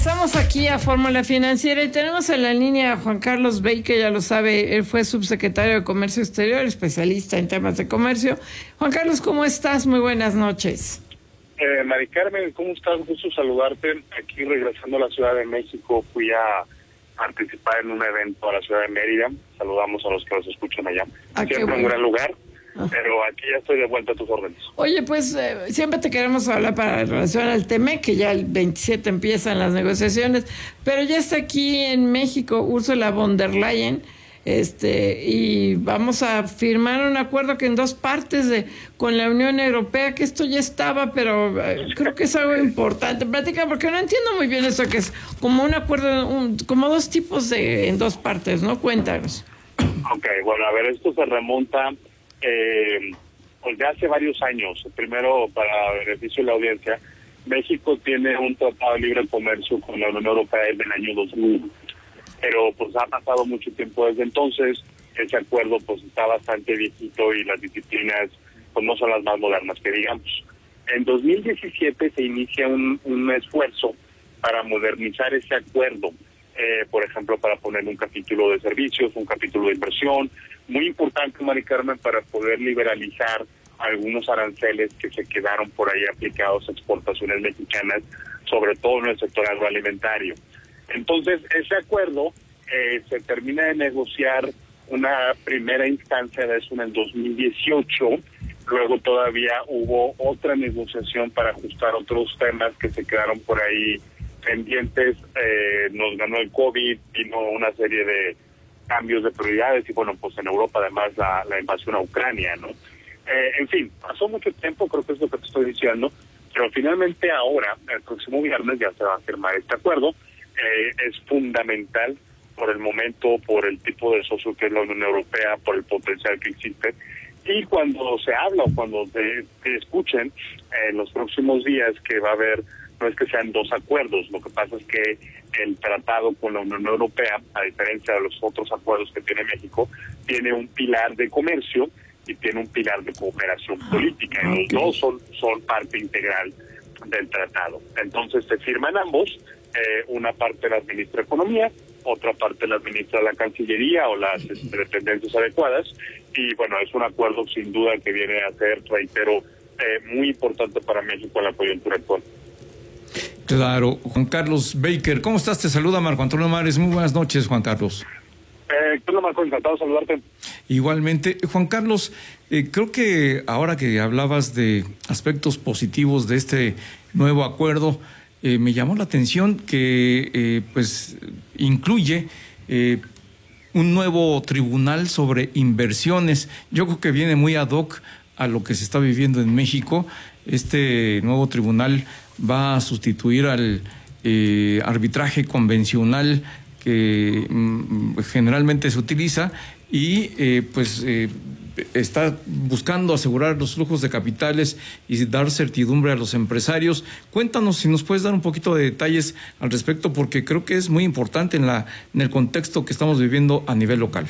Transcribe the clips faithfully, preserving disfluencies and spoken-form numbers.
Regresamos aquí a Fórmula Financiera y tenemos en la línea a Juan Carlos Bey, que ya lo sabe, él fue subsecretario de Comercio Exterior, especialista en temas de comercio. Juan Carlos, ¿cómo estás? Muy buenas noches. Eh, Mari Carmen, ¿cómo estás? Gusto saludarte. Aquí regresando a la Ciudad de México, fui a participar en un evento a la Ciudad de Mérida. Saludamos a los que nos escuchan allá. Ah, siempre un gran lugar. Pero aquí ya estoy de vuelta a tus órdenes. Oye, pues eh, siempre te queremos hablar para en relación al T M E C, que ya el veintisiete empiezan las negociaciones, pero ya está aquí en México Ursula von der Leyen, este, y vamos a firmar un acuerdo que en dos partes de con la Unión Europea, que esto ya estaba, pero eh, creo que es algo importante. Platica, porque no entiendo muy bien eso, que es como un acuerdo, un, como dos tipos de en dos partes, ¿no? Cuéntanos. Ok, bueno, a ver, esto se remonta... Eh, pues ya hace varios años. Primero, para beneficio de la audiencia, México tiene un tratado de libre comercio con la Unión Europea desde el año dos mil, pero pues ha pasado mucho tiempo desde entonces. Ese acuerdo pues está bastante viejito y las disciplinas pues no son las más modernas que digamos. En dos mil diecisiete se inicia un, un esfuerzo para modernizar ese acuerdo. Eh, por ejemplo, para poner un capítulo de servicios, un capítulo de inversión, muy importante, Mari Carmen, para poder liberalizar algunos aranceles que se quedaron por ahí aplicados a exportaciones mexicanas, sobre todo en el sector agroalimentario. Entonces, ese acuerdo eh, se termina de negociar una primera instancia de eso en el dos mil dieciocho, luego todavía hubo otra negociación para ajustar otros temas que se quedaron por ahí pendientes, eh, nos ganó el COVID, vino una serie de cambios de prioridades y bueno, pues en Europa además la, la invasión a Ucrania, ¿no? Eh, en fin, pasó mucho tiempo, creo que es lo que te estoy diciendo, pero finalmente ahora, el próximo viernes ya se va a firmar este acuerdo. Eh, es fundamental por el momento, por el tipo de socio que es la Unión Europea, por el potencial que existe. Y cuando se habla o cuando te, te escuchen en los próximos días que va a haber, no es que sean dos acuerdos, lo que pasa es que el tratado con la Unión Europea, a diferencia de los otros acuerdos que tiene México, tiene un pilar de comercio y tiene un pilar de cooperación política. Y los dos son, son parte integral del tratado. Entonces se firman ambos, eh, una parte la administra Economía, otra parte la administra la Cancillería o las este, dependencias adecuadas, y bueno, es un acuerdo sin duda que viene a ser, reitero, eh, muy importante para México en la coyuntura actual. Claro, Juan Carlos Baker, ¿cómo estás? Te saluda Marco Antonio Mares. Muy buenas noches, Juan Carlos. Eh, ¿Qué Marco? Encantado de saludarte. Igualmente. Juan Carlos, eh, creo que ahora que hablabas de aspectos positivos de este nuevo acuerdo, eh, me llamó la atención que eh, pues incluye eh, un nuevo tribunal sobre inversiones. Yo creo que viene muy ad hoc a lo que se está viviendo en México. Este nuevo tribunal va a sustituir al eh, arbitraje convencional que mm, generalmente se utiliza y eh, pues eh, está buscando asegurar los flujos de capitales y dar certidumbre a los empresarios. Cuéntanos si nos puedes dar un poquito de detalles al respecto, porque creo que es muy importante en la en el contexto que estamos viviendo a nivel local.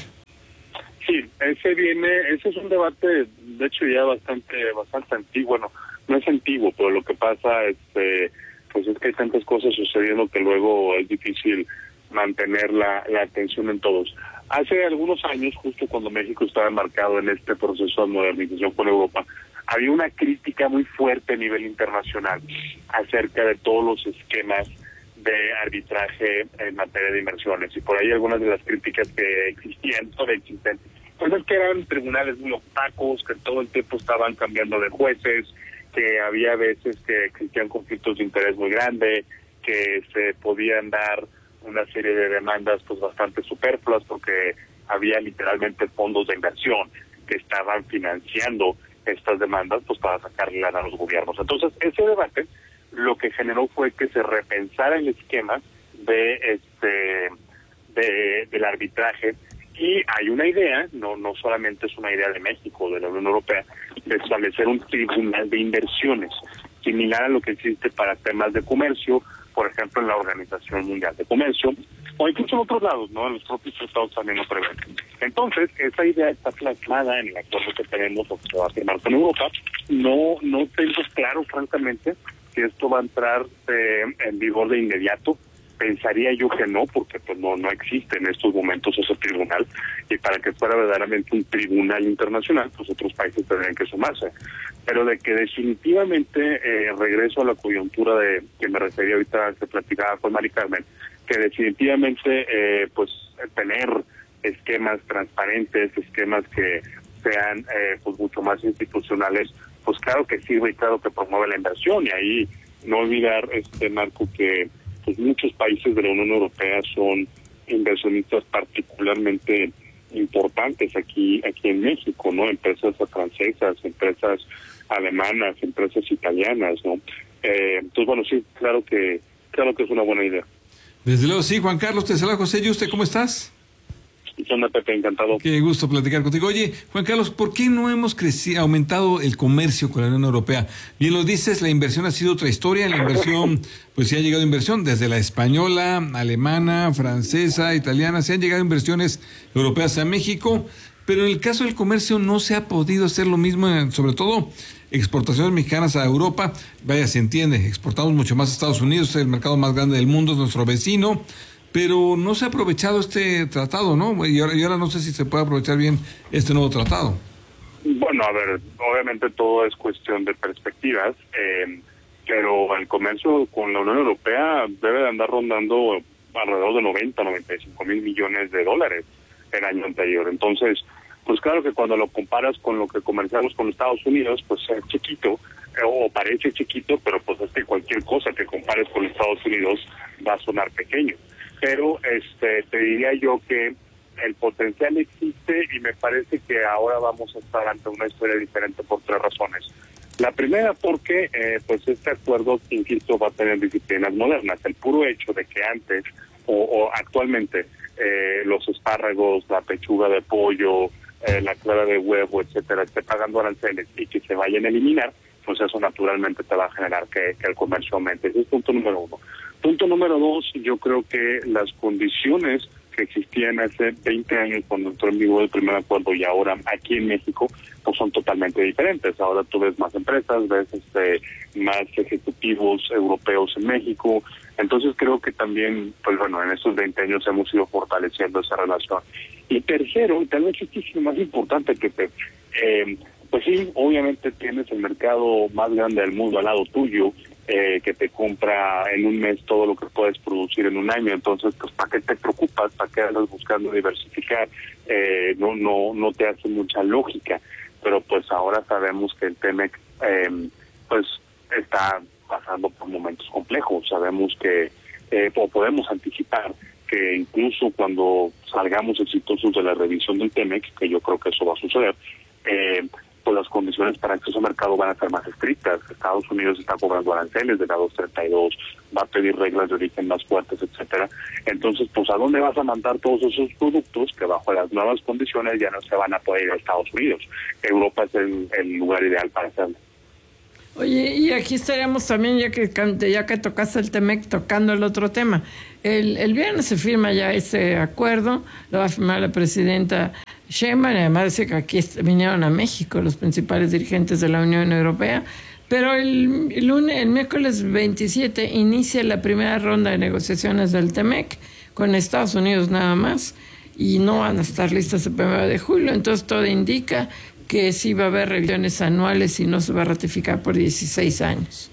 Sí, ese viene, ese es un debate, de hecho ya bastante, bastante antiguo. Bueno, no es antiguo, pero lo que pasa este, pues es que hay tantas cosas sucediendo que luego es difícil mantener la, la atención en todos. Hace algunos años, justo cuando México estaba embarcado en este proceso de modernización con Europa, había una crítica muy fuerte a nivel internacional acerca de todos los esquemas de arbitraje en materia de inversiones. Y por ahí algunas de las críticas que existían, todavía existen, pues es que eran tribunales muy opacos, que todo el tiempo estaban cambiando de jueces, que había veces que existían conflictos de interés muy grandes, que se podían dar una serie de demandas pues bastante superfluas porque había literalmente fondos de inversión que estaban financiando estas demandas pues para sacarle lana a los gobiernos. Entonces, ese debate lo que generó fue que se repensara el esquema de este de, del arbitraje. Y hay una idea, no no solamente es una idea de México, de la Unión Europea, de establecer un tribunal de inversiones, similar a lo que existe para temas de comercio, por ejemplo, en la Organización Mundial de Comercio, o incluso en otros lados, ¿no? En los propios tratados también lo prevén. Entonces, esa idea está plasmada en el acuerdo que tenemos o que se va a firmar con Europa. No, no tengo claro, francamente, si esto va a entrar eh, en vigor de inmediato. Pensaría yo que no, porque pues no no existe en estos momentos ese tribunal, y para que fuera verdaderamente un tribunal internacional, pues otros países tendrían que sumarse. Pero de que definitivamente, eh, regreso a la coyuntura de que me refería ahorita, que platicaba con Mari Carmen, que definitivamente eh, pues tener esquemas transparentes, esquemas que sean eh, pues mucho más institucionales, pues claro que sirve y claro que promueve la inversión. Y ahí no olvidar, este Marco, que pues muchos países de la Unión Europea son inversionistas particularmente importantes aquí aquí en México, ¿no? Empresas francesas, empresas alemanas, empresas italianas, ¿no? Eh, entonces, bueno, sí, claro que claro que es una buena idea. Desde luego, sí. Juan Carlos, te saluda José Yuste, ¿cómo estás? Hola, Pepe, encantado. Qué gusto platicar contigo. Oye, Juan Carlos, ¿por qué no hemos crecido, aumentado el comercio con la Unión Europea? Bien lo dices, la inversión ha sido otra historia. La inversión, pues sí ha llegado inversión desde la española, alemana, francesa, italiana. Se han llegado inversiones europeas a México, pero en el caso del comercio no se ha podido hacer lo mismo, sobre todo exportaciones mexicanas a Europa. Vaya, se entiende, exportamos mucho más a Estados Unidos, es el mercado más grande del mundo, es nuestro vecino. Pero no se ha aprovechado este tratado, ¿no? Y ahora, y ahora no sé si se puede aprovechar bien este nuevo tratado. Bueno, a ver, obviamente todo es cuestión de perspectivas, eh, pero el comercio con la Unión Europea debe de andar rondando alrededor de noventa, noventa y cinco mil millones de dólares el año anterior. Entonces, pues claro que cuando lo comparas con lo que comerciamos con Estados Unidos, pues es chiquito, eh, o parece chiquito, pero pues es que cualquier cosa que compares con Estados Unidos va a sonar pequeño. Pero este te diría yo que el potencial existe, y me parece que ahora vamos a estar ante una historia diferente por tres razones. La primera, porque eh, pues este acuerdo, insisto, va a tener disciplinas modernas. El puro hecho de que antes o, o actualmente eh, los espárragos, la pechuga de pollo, eh, la clara de huevo, etcétera, esté pagando aranceles y que se vayan a eliminar, pues eso naturalmente te va a generar que, que el comercio aumente. Ese es punto número uno. Punto número dos, yo creo que las condiciones que existían hace veinte años cuando entró en vigor el primer acuerdo y ahora aquí en México, pues son totalmente diferentes. Ahora tú ves más empresas, ves este más ejecutivos europeos en México. Entonces creo que también, pues bueno, en estos veinte años hemos ido fortaleciendo esa relación. Y tercero, y tal vez este es lo más importante, que te, eh, pues sí, obviamente tienes el mercado más grande del mundo al lado tuyo, Eh, que te compra en un mes todo lo que puedes producir en un año. Entonces, pues, ¿para qué te preocupas? ¿Para qué andas buscando diversificar? Eh, no no no te hace mucha lógica. Pero pues ahora sabemos que el T-M E C eh, pues está pasando por momentos complejos. Sabemos que, eh, o podemos anticipar que incluso cuando salgamos exitosos de la revisión del T-M E C, que yo creo que eso va a suceder, eh, pues las condiciones para acceso al mercado van a ser más estrictas. Estados Unidos está cobrando aranceles de la doscientos treinta y dos, va a pedir reglas de origen más fuertes, etcétera. Entonces, pues, ¿a dónde vas a mandar todos esos productos que bajo las nuevas condiciones ya no se van a poder ir a Estados Unidos? Europa es el, el lugar ideal para hacerlo. Oye, y aquí estaríamos también, ya que ya que tocaste el T M E C, tocando el otro tema. El, el viernes se firma ya este acuerdo, lo va a firmar la presidenta Sheinbaum, y además dice que aquí vinieron a México los principales dirigentes de la Unión Europea, pero el, el, lunes, el miércoles veintisiete inicia la primera ronda de negociaciones del T M E C con Estados Unidos nada más, y no van a estar listas el primero de julio, entonces todo indica que sí va a haber revisiones anuales y no se va a ratificar por dieciséis años.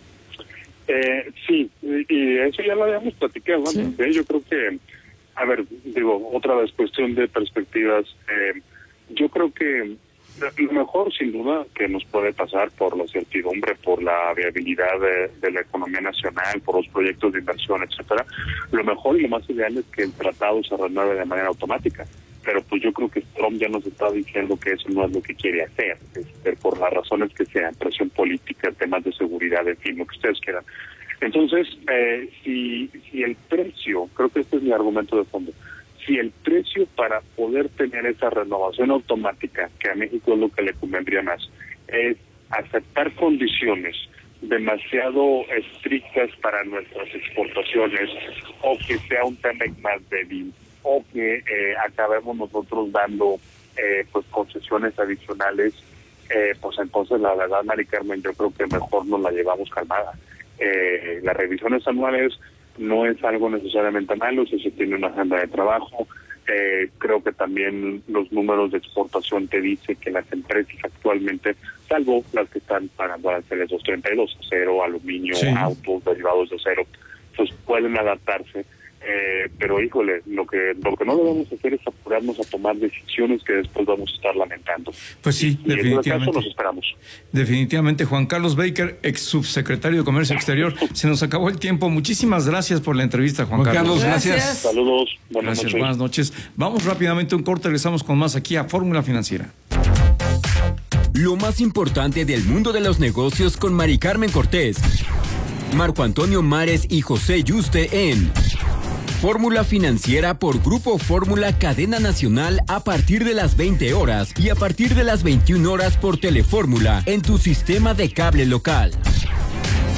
Eh, sí, y eso ya lo habíamos platicado antes. ¿Sí? ¿eh? Yo creo que, a ver, digo, otra vez cuestión de perspectivas. Eh, yo creo que lo mejor, sin duda, que nos puede pasar por la certidumbre, por la viabilidad de, de la economía nacional, por los proyectos de inversión, etcétera. Lo mejor y lo más ideal es que el tratado se renueve de manera automática. Pero pues yo creo que Trump ya nos está diciendo que eso no es lo que quiere hacer, este, por las razones que sean, presión política, temas de seguridad, en fin, lo que ustedes quieran. Entonces, eh, si, si el precio, creo que este es mi argumento de fondo, si el precio para poder tener esa renovación automática, que a México es lo que le convendría más, es aceptar condiciones demasiado estrictas para nuestras exportaciones, o que sea un T M E C más débil, o que eh, acabemos nosotros dando eh, pues concesiones adicionales, eh, pues entonces la verdad, Mari Carmen, yo creo que mejor nos la llevamos calmada. Eh, las revisiones anuales no es algo necesariamente malo si se tiene una agenda de trabajo. Eh, creo que también los números de exportación te dicen que las empresas actualmente, salvo las que están pagando aranceles doscientos treinta y dos, acero, aluminio, sí. autos, derivados de acero, pues pueden adaptarse. Eh, pero híjole, lo que lo que no debemos hacer es apurarnos a tomar decisiones que después vamos a estar lamentando. Pues sí, y, definitivamente. Y en ese caso nos esperamos. Definitivamente. Juan Carlos Baker, ex subsecretario de Comercio Exterior. Se nos acabó el tiempo. Muchísimas gracias por la entrevista, Juan, Juan Carlos. Carlos, gracias. gracias. Saludos. Buenas gracias, noches. buenas noches. Vamos rápidamente a un corte, regresamos con más aquí a Fórmula Financiera. Lo más importante del mundo de los negocios con Mari Carmen Cortés, Marco Antonio Mares y José Yuste en Fórmula Financiera por Grupo Fórmula Cadena Nacional a partir de las veinte horas y a partir de las veintiuna horas por Telefórmula en tu sistema de cable local.